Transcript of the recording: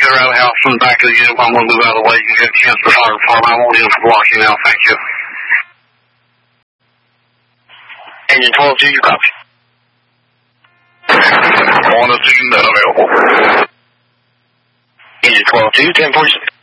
get her out of the house from the back of the unit. I'm going to move out of the way. You can get a chance to fire the farm. I won't even block you now. Thank you. Engine 12-2, you copy. 102, not available. Engine 12-2, 1046.